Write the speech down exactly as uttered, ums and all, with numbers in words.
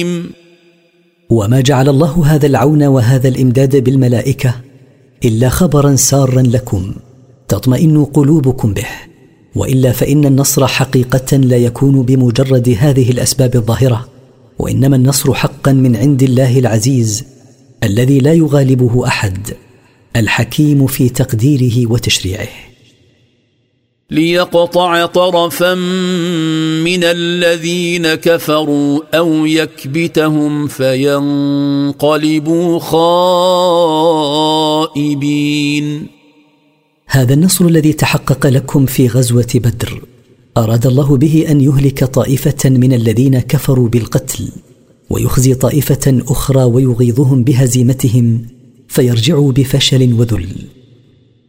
وما جعل الله هذا العون وهذا الإمداد بالملائكة إلا خبرا سارا لكم تطمئن قلوبكم به، وإلا فإن النصر حقيقة لا يكون بمجرد هذه الأسباب الظاهرة، وإنما النصر حقا من عند الله العزيز الذي لا يغالبه أحد، الحكيم في تقديره وتشريعه. ليقطع طرفا من الذين كفروا أو يكبتهم فينقلبوا خائبين. هذا النصر الذي تحقق لكم في غزوة بدر أراد الله به أن يهلك طائفة من الذين كفروا بالقتل، ويخزي طائفة أخرى ويغيظهم بهزيمتهم فيرجعوا بفشل وذل.